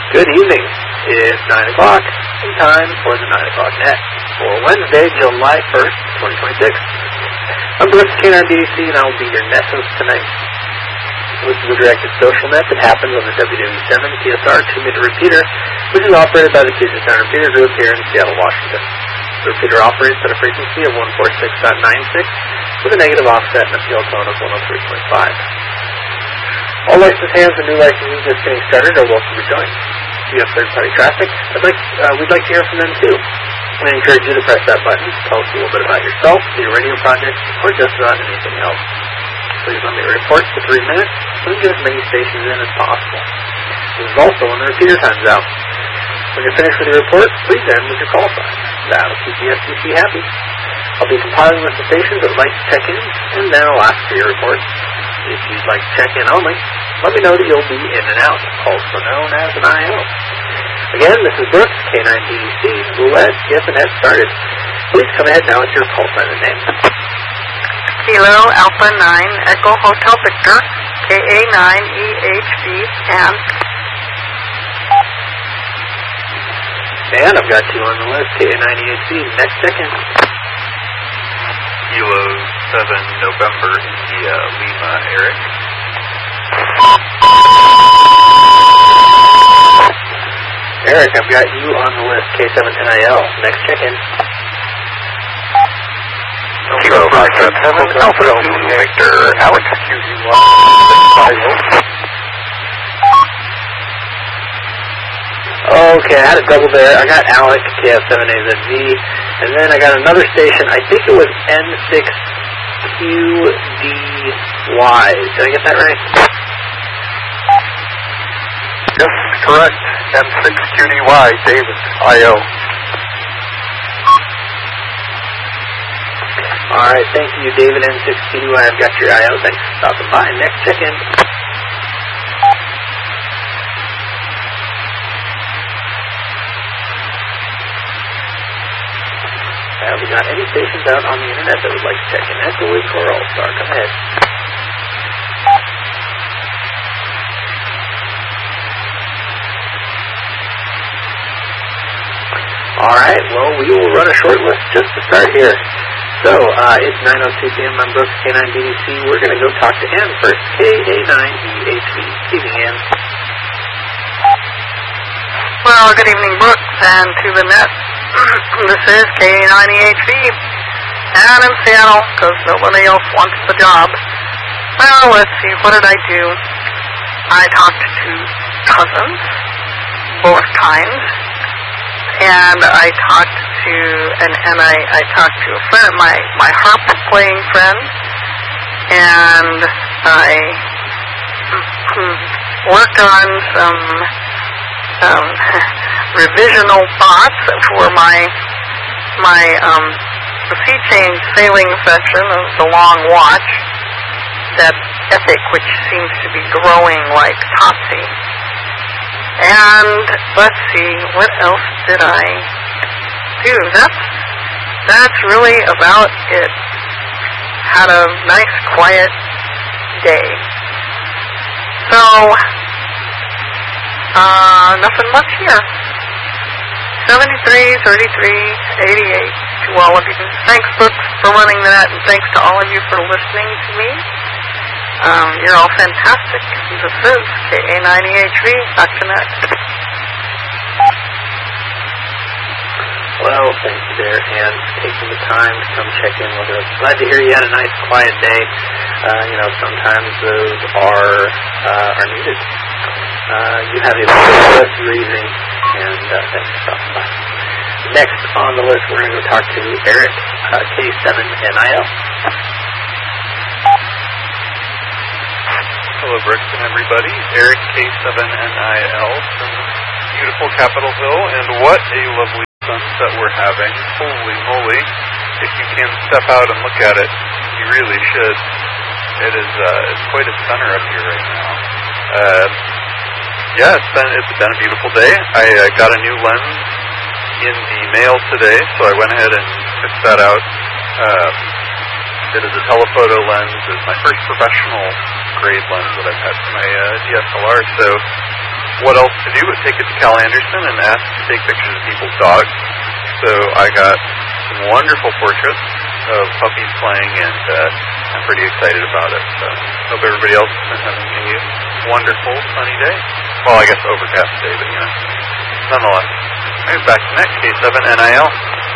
Good evening. It's 9 o'clock in time for the 9 o'clock net for Wednesday, July 1st, 2026. I'm Brooks, K9DDC, and I will be your net host tonight. This is a directed social net that happens on the WW7 TSR 2-meter repeater, which is operated by the Puget Sound Repeater Group here in Seattle, Washington. The repeater operates at a frequency of 146.96 with a negative offset and a field tone of 103.5. All licensed hands and new licensees just getting started are welcome to join. If you have third-party traffic, we'd like to hear from them too. We encourage you to press that button, tell us a little bit about yourself, your radio project, or just about anything else. Please limit your reports to 3 minutes, so we can get as many stations in as possible. This is also when the repeater time's out. When you're finished with your report, please end with your call sign. That'll keep the FCC happy. I'll be compiling with the stations that would like to check in, and then I'll ask for your report. If you'd like to check in only, let me know that you'll be in and out, also known as an IO. Again, this is Brooks, K9DDC. Let's get the net started. Please come ahead now with your call sign and name. Kilo Alpha 9 Echo Hotel Victor, KA9EHV, and I've got you on the list, KA9EHV. Next check-in. Kilo 7 November India Lima Eric. Eric, I've got you on the list, K710IL. Next check-in. Kilo 577 Alpha Victor Alex. Okay, I had a double there. I got Alec, KF7AZV, and then I got another station. I think it was N6QDY. Did I get that right? Yes, correct. N6QDY, David, IO. Alright, thank you, David, N6QDY. I've got your IO. Thanks for stopping by. Next check-in. Have we got any stations out on the internet that would like to check in? Echo Wake or All-Star? Come ahead. Alright, well, we will run a short list just to start here. So, it's 9:02 p.m. I'm Brooks, K9DDC. We're going to go talk to Ann first. KA9EHV. Evening, Ann. Well, good evening, Brooks, and to the net. This is KA9EHV, and in Seattle, because nobody else wants the job. Well, let's see, what did I do? I talked to cousins, both times, and I talked to, and I talked to a friend, my harp playing friend, and I worked on some revisional thoughts for my sea change sailing section of the Long Watch, that epic which seems to be growing like Topsy. And let's see, what else did I do? That's really about it. Had a nice quiet day. So nothing much here. 73, 33, 88 to all of you. Thanks, Brooks, for running that, and thanks to all of you for listening to me. You're all fantastic. This is KA9EHV. Back to net. Well, thank you there, Ann, for taking the time to come check in with us. Glad to hear you had a nice, quiet day. Sometimes those are needed. You have a blessed your evening, and thanks for stopping by. Next on the list, we're going to go talk to Eric, K7NIL. Hello, Brooks and everybody. Eric, K7NIL from beautiful Capitol Hill, and what a lovely sunset we're having. Holy moly. If you can step out and look at it, you really should. It's quite a center up here right now. It's been a beautiful day. I got a new lens in the mail today, so I went ahead and took that out. It is a telephoto lens. It's my first professional grade lens that I've had for my DSLR, so what else to do but take it to Cal Anderson and ask to take pictures of people's dogs. So I got some wonderful portraits of puppies playing, and I'm pretty excited about it. So hope everybody else has been having a wonderful sunny day. Well, I guess overcast day, but nonetheless. Alright, back to next K7NIL.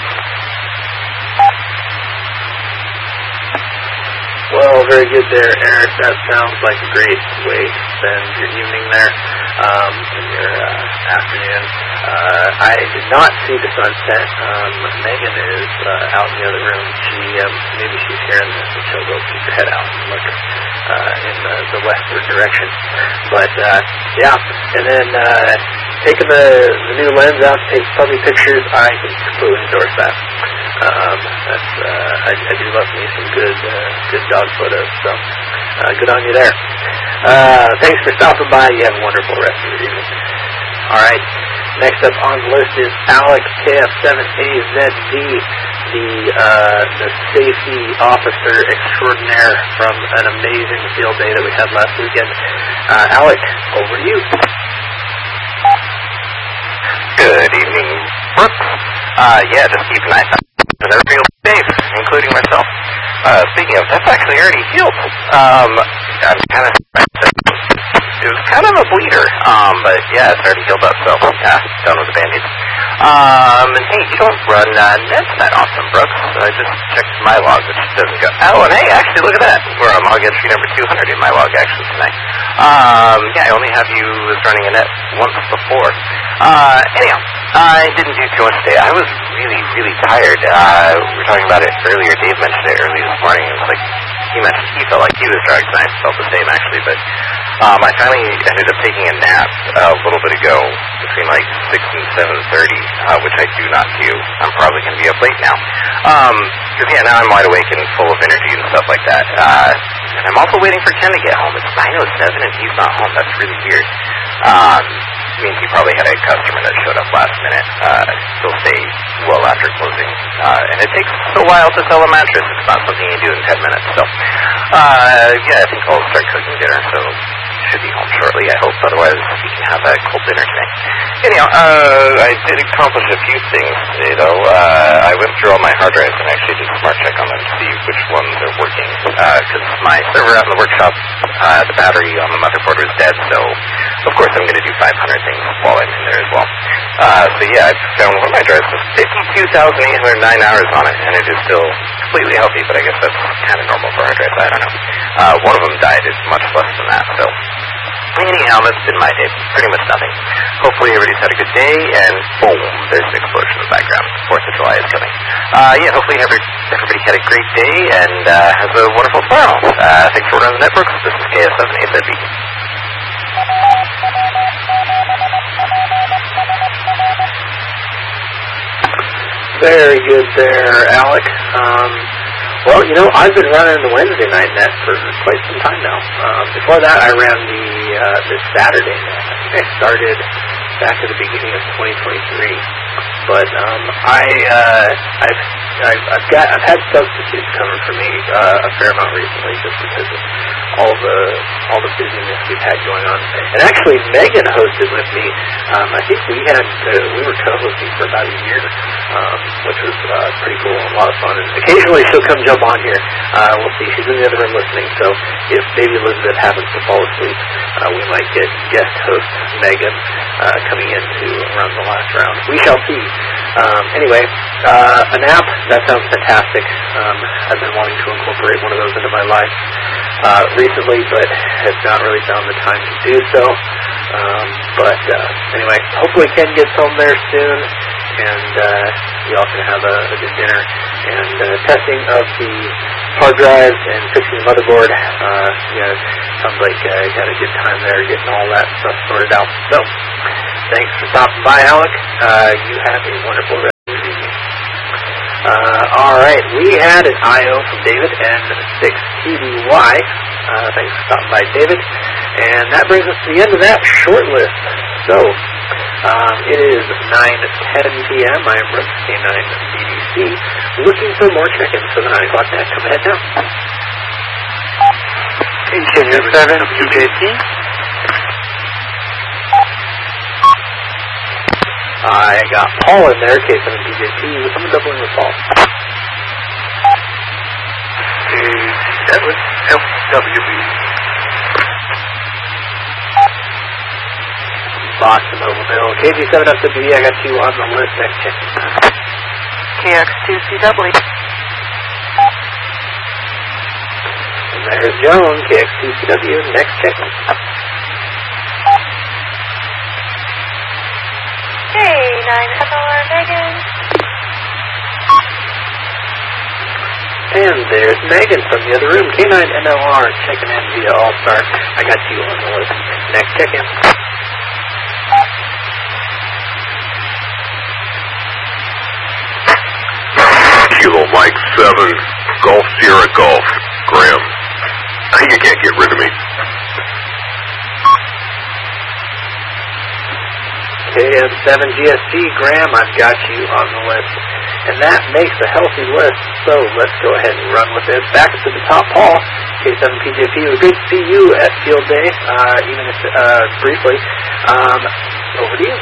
Well, very good there, Eric. That sounds like a great way to spend your evening there, and your afternoon. I did not see the sunset. Megan is out in the other room. Maybe she's hearing this, and she'll go keep her head out and look in the westward direction. But yeah, and then taking the new lens out to take puppy pictures, I can completely endorse that. I do love me some good dog photos, so good on you there. Thanks for stopping by. You have a wonderful rest of your evening. All right, next up on the list is Alex KF7AZD, the safety officer extraordinaire from an amazing field day that we had last weekend. Alex, over to you. Good evening, Brooks. Yeah, just keep an eye out. And everybody will be safe, including myself. Speaking of, that's actually already healed. I'm kind of... It was kind of a bleeder, but yeah, it's already healed up, so yeah, done with the Band-Aids. And hey, you don't run nets that often, Brooks. I just checked my log, which doesn't go... Oh, and hey, actually, look at that. We're on log entry number 200 in my log, actually, tonight. Yeah, I only have you as running a net once before. Anyhow, I didn't do too much today. I was really, really tired. We were talking about it earlier. Dave mentioned it early this morning. It was like, he felt like he was drugged, and I felt the same, actually, but I finally ended up taking a nap a little bit ago between like 6 and 7:30, which I do not do. I'm probably going to be up late now. Because, yeah, now I'm wide awake and full of energy and stuff like that. And I'm also waiting for Ken to get home. It's 9:07 and he's not home. That's really weird. Means he probably had a customer that showed up last minute. He'll stay well after closing. And it takes a while to sell a mattress. It's not something you do in 10 minutes. So, yeah, I think I'll start cooking dinner, so should be home shortly, I hope. Otherwise, we can have a cold dinner tonight. Anyhow, I did accomplish a few things today, though. I went through all my hard drives and actually did a smart check on them to see which ones are working. Because my server out in the workshop, the battery on the motherboard was dead, so of course I'm going to do 500 things while I'm in there as well. So yeah, I found one of my drives with 52,809 hours on it, and it is still completely healthy, but I guess that's kind of normal for hard drives, I don't know. One of them died, it's much less than that, so anyhow, that's been my day. Pretty much nothing. Hopefully everybody's had a good day, and boom, there's an explosion in the background. 4th of July is coming. Yeah, hopefully everybody had a great day, and has a wonderful tomorrow. Thanks for running the networks. This is KS7AZD. Very good there, Alec. Well, I've been running the Wednesday night net for quite some time now. Before that, I ran the Saturday net. I think I started back at the beginning of 2023. But I've had substitutes coming for me a fair amount recently, just because of all the busyness we've had going on. And actually, Megan hosted with me. I think we were co-hosting for about a year, which was pretty cool and a lot of fun. And occasionally she'll come jump on here. We'll see. She's in the other room listening. So if Baby Elizabeth happens to fall asleep, we might get guest host Megan coming in to run the last round. We shall see. Anyway, a nap, that sounds fantastic. I've been wanting to incorporate one of those into my life recently, but have not really found the time to do so. But anyway, hopefully Ken gets home there soon, and we all can have a good dinner. And testing of the hard drives and fixing the motherboard, sounds like you had a good time there getting all that stuff sorted out. So, thanks for stopping by, Alec. You have a wonderful rest of your evening. Alright, we had an IO from David and 6TDY. Thanks for stopping by, David. And that brings us to the end of that short list. So, it is 9:10 p.m. I am Brooks, K9BDC, looking for more check-ins for the 9 o'clock net. Come ahead now. K7 2JT. I got Paul in there, K7PJP, with someone doubling with Paul. That was FWB. Box and Mobile. KG7FWB, I got you on the list. Next check. KX2CW. And there's Joan, KX2CW. Next check. K9FLR Megan. And there's Megan from the other room, K9NLR, checking in via All-Star. I got you on the list. Next check-in. Kilo Mike 7, Golf Sierra Golf, Graham. You can't get rid of me. KM7GSG, Graham, I've got you on the list. And that makes a healthy list, so let's go ahead and run with it. Back to the top, Paul, K7PJP. It was good to see you at Field Day, even if briefly. Over to you.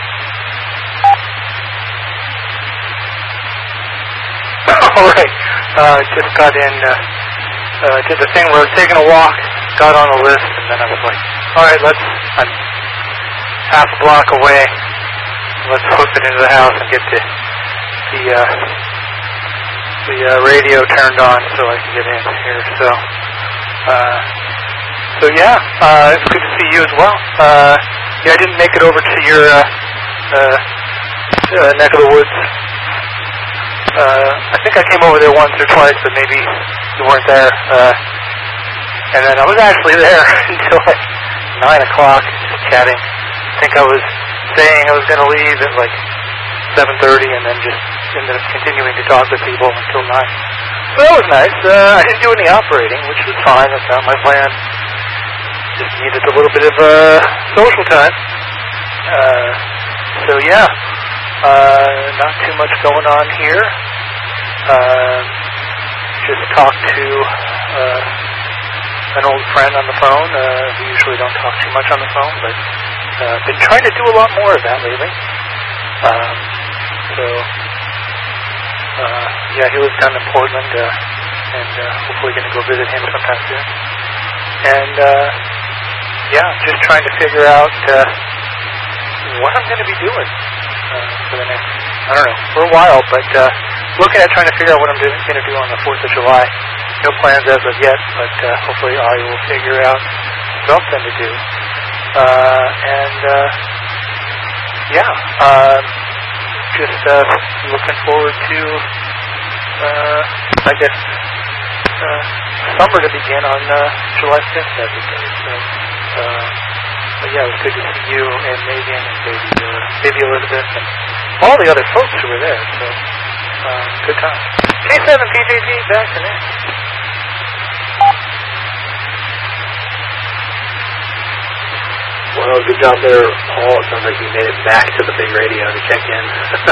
All right. Just got in, did the thing where I was taking a walk, got on the list, and then I was like, all right, I'm half a block away. Let's hook it into the house and get the radio turned on so I can get in here. So yeah, it's good to see you as well. Yeah, I didn't make it over to your neck of the woods. I think I came over there once or twice, but maybe you weren't there. And then I was actually there until like 9 o'clock, just chatting. I think I was saying I was going to leave at like 7:30, and then just ended up continuing to talk to people until 9. So that was nice. I didn't do any operating, which was fine. That's not my plan. Just needed a little bit of social time. So yeah, not too much going on here. Just talked to an old friend on the phone. We usually don't talk too much on the phone, but been trying to do a lot more of that lately. Yeah, he lives down in Portland, and hopefully going to go visit him sometime soon. And yeah, just trying to figure out what I'm going to be doing for the next, I don't know, for a while, but looking at trying to figure out what I'm going to do on the 4th of July. No plans as of yet, but hopefully I will figure out something to do. Yeah, just looking forward to, I guess, summer to begin on July 5th every day. So, but yeah, it was good to see you and Megan and baby Elizabeth and all the other folks who were there. So, good time. K7PJP, back to next. Well, good job there, Paul. It sounds like you made it back to the big radio to check in.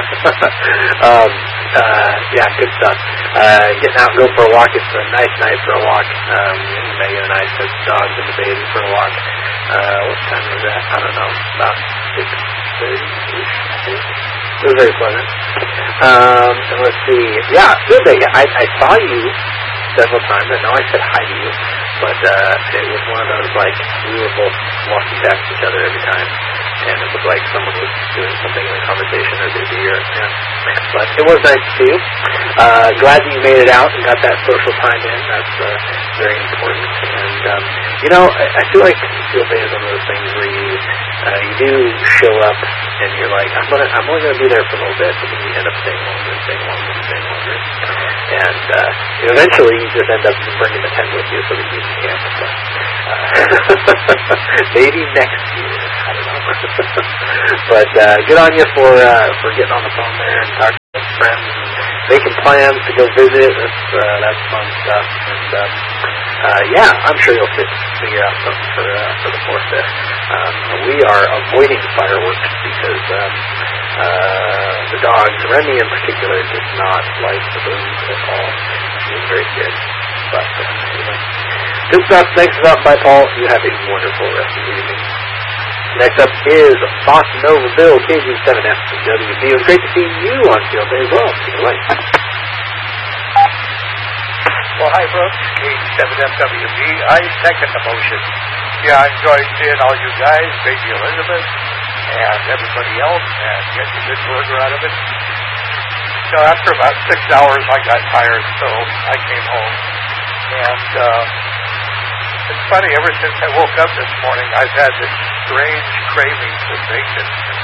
Yeah, good stuff. Getting out and go for a walk. It's a nice night for a walk. Megan and I took the dogs and the baby for a walk. What time was that? I don't know. About 6:30-ish, I think. It was very pleasant. And let's see. Yeah, good day. I saw you several times. I know I said hi to you, but it was one of those, like, we were both walking past each other every time, and it was like someone was doing something in a conversation or busy, or, yeah. But it was nice to see you. Glad that you made it out and got that social time in. That's very important. And, you know, I feel like Field Day is one of those things where you do show up and you're like, I'm only going to be there for a little bit, but then you end up staying longer and staying longer and staying longer. And eventually you just end up bringing the tent with you so that you can camp. Maybe next year. I don't know. But good on you for getting on the phone there and talking to friends and making plans to go visit. That's fun stuff. And yeah, I'm sure you'll figure out something for the 4th there. We are avoiding fireworks because the dogs, Remy in particular, does not like the balloons at all. He's very scared. But anyway. Good stuff. Thanks a lot. Bye, Paul. You have a wonderful rest of the evening. Next up is Boston Nova Bill, KG7FWB. It was great to see you on field day as well. Take it away. Well, hi, Brooks. KG7FWB. I second the motion. Yeah, I enjoyed seeing all you guys, Baby Elizabeth, and everybody else, and getting a good burger out of it. So after about 6 hours, I got tired, so I came home. And it's funny, ever since I woke up this morning, I've had this strange craving for bacon.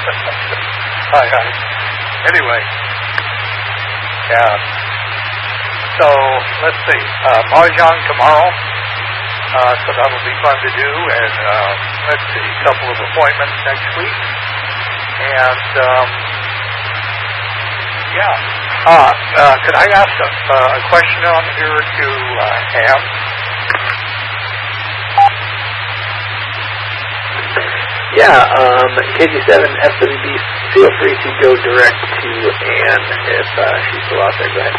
Anyway, yeah. So let's see, Mahjong tomorrow. So that'll be fun to do, and let's see, a couple of appointments next week. And could I ask a question on here to Ham? Yeah, KG7FWB, feel free to go direct to Ann if she's still out there. Go ahead.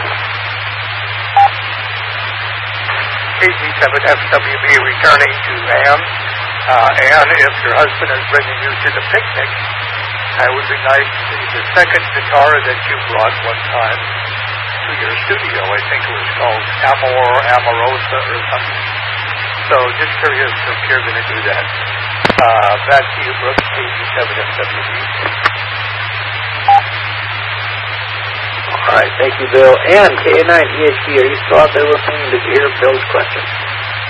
KG7FWB returning to Ann. Ann, if your husband is bringing you to the picnic, it would be nice to see the second guitar that you brought one time to your studio. I think it was called Amorosa or something. So just curious if you're going to do that. Back to you, Brooks, KG7FWB. All right, thank you, Bill. And K9EHP, are you still out there listening? Did you hear Bill's question?